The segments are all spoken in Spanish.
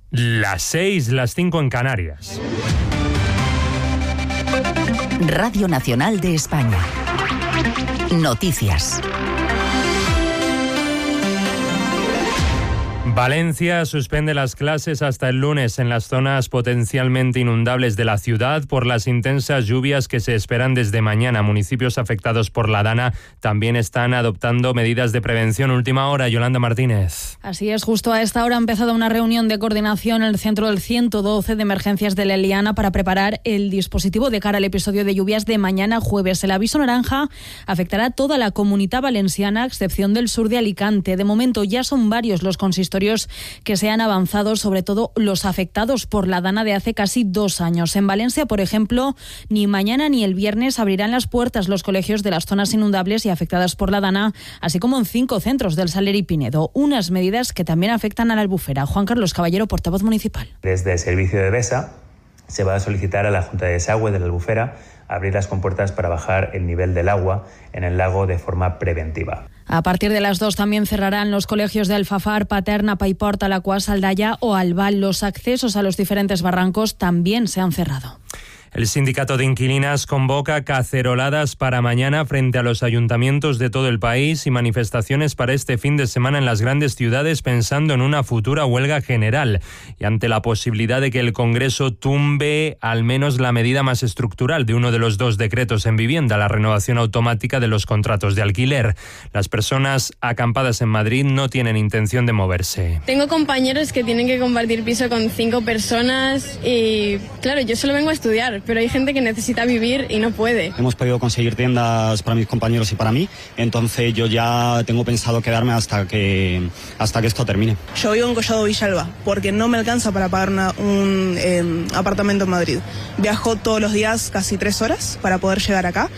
Las 6, las 5 en Canarias. Radio Nacional de España. Noticias. Valencia suspende las clases hasta el lunes en las zonas potencialmente inundables de la ciudad por las intensas lluvias que se esperan desde mañana. Municipios afectados por la Dana también están adoptando medidas de prevención. Última hora, Yolanda Martínez. Así es, justo a esta hora ha empezado una reunión de coordinación en el centro del 112 de emergencias de la Eliana para preparar el dispositivo de cara al episodio de lluvias de mañana jueves. El aviso naranja afectará a toda la Comunitat Valenciana, a excepción del sur de Alicante. De momento ya son varios los consistorios que se han avanzado, sobre todo los afectados por la Dana de hace casi 2 años. En Valencia, por ejemplo, ni mañana ni el viernes abrirán las puertas los colegios de las zonas inundables y afectadas por la Dana, así como en 5 centros del Saler y Pinedo. Unas medidas que también afectan a la Albufera. Juan Carlos Caballero, portavoz municipal. Desde el servicio de BESA se va a solicitar a la Junta de Desagüe de la Albufera abrir las compuertas para bajar el nivel del agua en el lago de forma preventiva. A partir de las 2 también cerrarán los colegios de Alfafar, Paterna, Paiporta, Alaquàs, Aldaya o Albal. Los accesos a los diferentes barrancos también se han cerrado. El sindicato de inquilinas convoca caceroladas para mañana frente a los ayuntamientos de todo el país y manifestaciones para este fin de semana en las grandes ciudades pensando en una futura huelga general y ante la posibilidad de que el Congreso tumbe al menos la medida más estructural de uno de los 2 decretos en vivienda, la renovación automática de los contratos de alquiler. Las personas acampadas en Madrid no tienen intención de moverse. Tengo compañeros que tienen que compartir piso con 5 personas y claro, yo solo vengo a estudiar, pero hay gente que necesita vivir y no puede. Hemos podido conseguir tiendas para mis compañeros y para mí, entonces yo ya tengo pensado quedarme hasta que esto termine. Yo vivo en Collado Villalba, porque no me alcanza para pagar un apartamento en Madrid. Viajo todos los días casi 3 horas para poder llegar acá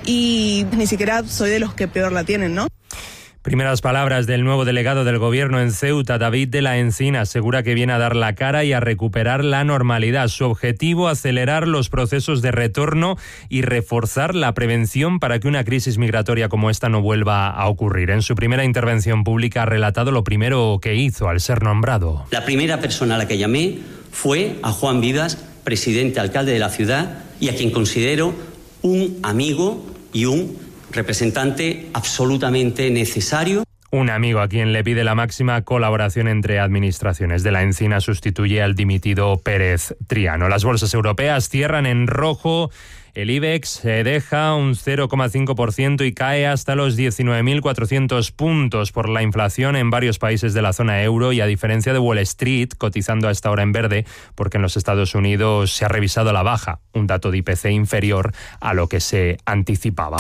y ni siquiera soy de los que peor la tienen, ¿no? Primeras palabras del nuevo delegado del Gobierno en Ceuta, David de la Encina, asegura que viene a dar la cara y a recuperar la normalidad. Su objetivo, acelerar los procesos de retorno y reforzar la prevención para que una crisis migratoria como esta no vuelva a ocurrir. En su primera intervención pública ha relatado lo primero que hizo al ser nombrado. La primera persona a la que llamé fue a Juan Vidas, presidente alcalde de la ciudad, y a quien considero un amigo y un representante absolutamente necesario. Un amigo a quien le pide la máxima colaboración entre administraciones. De la Encina sustituye al dimitido Pérez Triano. Las bolsas europeas cierran en rojo. El IBEX se deja un 0,5% y cae hasta los 19.400 puntos por la inflación en varios países de la zona euro y a diferencia de Wall Street, cotizando a esta hora en verde, porque en los Estados Unidos se ha revisado a la baja, un dato de IPC inferior a lo que se anticipaba.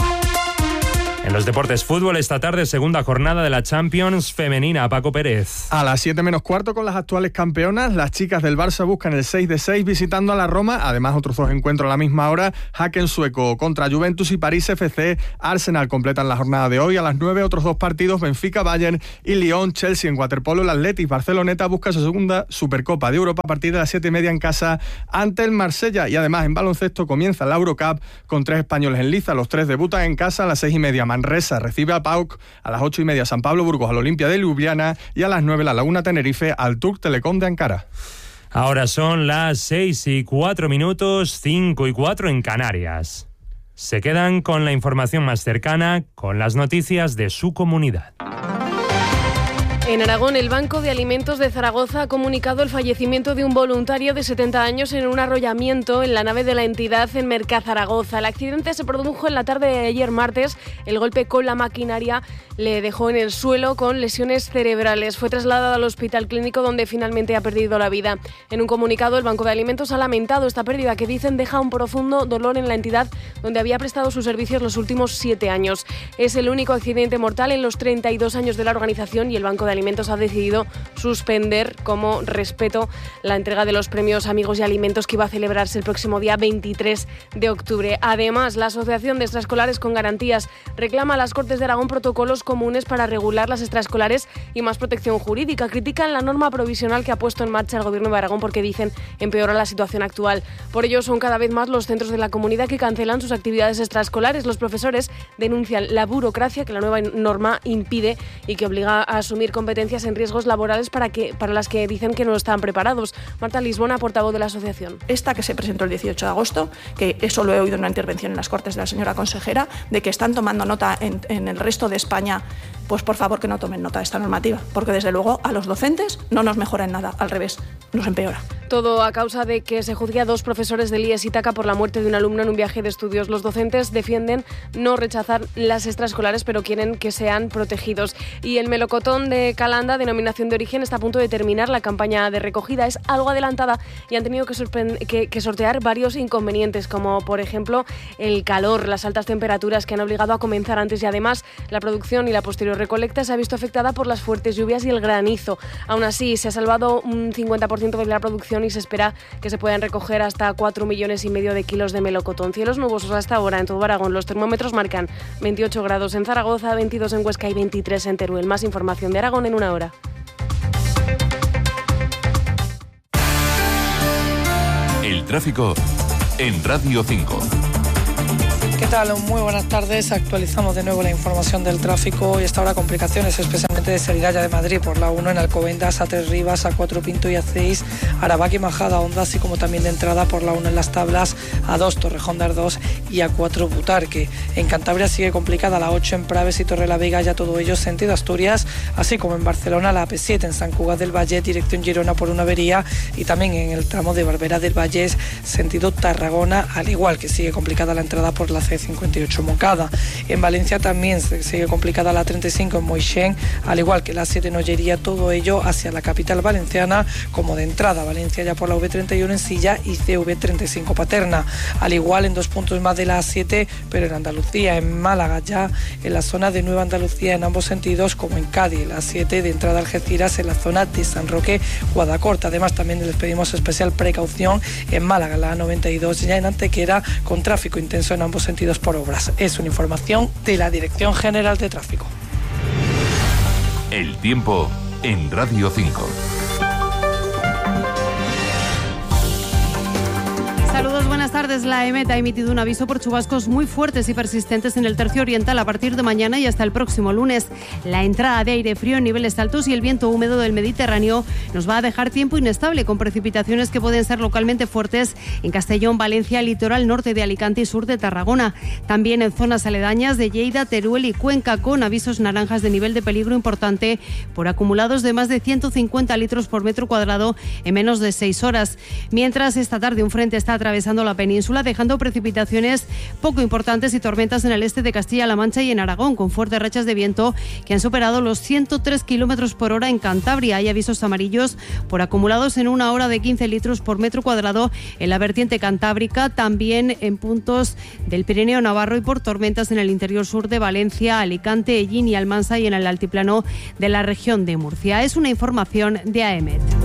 En los deportes, fútbol, esta tarde, segunda jornada de la Champions femenina. Paco Pérez. A las 7 menos cuarto con las actuales campeonas, las chicas del Barça buscan el 6-6 visitando a la Roma. Además, otros 2 encuentros a la misma hora. Haken sueco contra Juventus y París FC. Arsenal completan la jornada de hoy. A las 9 otros 2 partidos, Benfica, Bayern y Lyon. Chelsea en waterpolo. El Athletic Barceloneta busca su segunda Supercopa de Europa a partir de las 7:30 en casa ante el Marsella. Y además, en baloncesto comienza la Eurocup con 3 españoles en liza. Los 3 debutan en casa a las 6:30. Manresa recibe a PAOK, a las 8:30 San Pablo Burgos al Olimpia de Ljubljana y a las 9 la Laguna Tenerife al Turk Telecom de Ankara. Ahora son las 6:04, 5:04 en Canarias. Se quedan con la información más cercana, con las noticias de su comunidad. En Aragón, el Banco de Alimentos de Zaragoza ha comunicado el fallecimiento de un voluntario de 70 años en un arrollamiento en la nave de la entidad en Mercazaragoza. El accidente se produjo en la tarde de ayer martes. El golpe con la maquinaria le dejó en el suelo con lesiones cerebrales. Fue trasladado al hospital clínico donde finalmente ha perdido la vida. En un comunicado, el Banco de Alimentos ha lamentado esta pérdida que dicen deja un profundo dolor en la entidad donde había prestado sus servicios los últimos 7 años. Es el único accidente mortal en los 32 años de la organización y el Banco de Alimentos ha decidido suspender como respeto la entrega de los premios Amigos y Alimentos que iba a celebrarse el próximo día 23 de octubre. Además, la Asociación de Extraescolares con Garantías reclama a las Cortes de Aragón protocolos comunes para regular las extraescolares y más protección jurídica. Critican la norma provisional que ha puesto en marcha el Gobierno de Aragón porque dicen empeora la situación actual. Por ello, son cada vez más los centros de la comunidad que cancelan sus actividades extraescolares. Los profesores denuncian la burocracia que la nueva norma impide y que obliga a asumir competencias competencias en riesgos laborales para las que dicen que no están preparados. Marta Lisbona, portavoz de la asociación. Esta que se presentó el 18 de agosto, que eso lo he oído en una intervención en las Cortes de la señora consejera, de que están tomando nota en el resto de España, pues por favor que no tomen nota de esta normativa, porque desde luego a los docentes no nos mejora en nada, al revés, nos empeora. Todo a causa de que se juzgue a 2 profesores del IES Ítaca por la muerte de un alumno en un viaje de estudios. Los docentes defienden no rechazar las extraescolares, pero quieren que sean protegidos. Y el melocotón de Calanda, denominación de origen, está a punto de terminar. La campaña de recogida es algo adelantada y han tenido que sortear varios inconvenientes, como por ejemplo el calor, las altas temperaturas que han obligado a comenzar antes, y además la producción y la posterior recolecta se ha visto afectada por las fuertes lluvias y el granizo. Aún así, se ha salvado un 50% de la producción y se espera que se puedan recoger hasta 4,5 millones de kilos de melocotón. Cielos nubosos hasta ahora en todo Aragón. Los termómetros marcan 28 grados en Zaragoza, 22 en Huesca y 23 en Teruel. Más información de Aragón en una hora. El tráfico en Radio 5. ¿Qué tal? Muy buenas tardes. Actualizamos de nuevo la información del tráfico y hasta ahora complicaciones, especialmente de Serigalla de Madrid por la 1 en Alcobendas, A3 Rivas, A4 Pinto y A6, Aravaca y Majada Honda, así como también de entrada por la 1 en Las Tablas, A2 Torrejón de Ardós y A4 Butarque. En Cantabria sigue complicada la 8 en Praves y Torrelavega, ya todo ello sentido Asturias, así como en Barcelona la AP7 en Sant Cugat del Vallès, dirección Girona por una avería, y también en el tramo de Barberà del Vallès, sentido Tarragona, al igual que sigue complicada la entrada por la C58 Moncada. En Valencia también sigue complicada la 35 en Moixén, al igual que la 7 en Ollería, todo ello hacia la capital valenciana, como de entrada Valencia ya por la V31 en Silla y CV35 Paterna, al igual en 2 puntos más de la A7, pero en Andalucía, en Málaga ya en la zona de Nueva Andalucía en ambos sentidos, como en Cádiz, la 7 de entrada a Algeciras en la zona de San Roque, Guadacorta. Además también les pedimos especial precaución en Málaga, la A92 ya en Antequera, con tráfico intenso en ambos sentidos por obras. Es una información de la Dirección General de Tráfico. El tiempo en Radio 5. Saludos, buenas tardes. La EMET ha emitido un aviso por chubascos muy fuertes y persistentes en el tercio oriental a partir de mañana y hasta el próximo lunes. La entrada de aire frío en niveles altos y el viento húmedo del Mediterráneo nos va a dejar tiempo inestable, con precipitaciones que pueden ser localmente fuertes en Castellón, Valencia, litoral norte de Alicante y sur de Tarragona. También en zonas aledañas de Lleida, Teruel y Cuenca, con avisos naranjas de nivel de peligro importante por acumulados de más de 150 litros por metro cuadrado en menos de 6 horas. Mientras, esta tarde un frente está atravesando la península, dejando precipitaciones poco importantes y tormentas en el este de Castilla-La Mancha y en Aragón, con fuertes rachas de viento que han superado los 103 kilómetros por hora en Cantabria. Hay avisos amarillos por acumulados en 1 hora de 15 litros por metro cuadrado en la vertiente cantábrica, también en puntos del Pirineo Navarro, y por tormentas en el interior sur de Valencia, Alicante, Ellín y Almansa, y en el altiplano de la región de Murcia. Es una información de AEMET.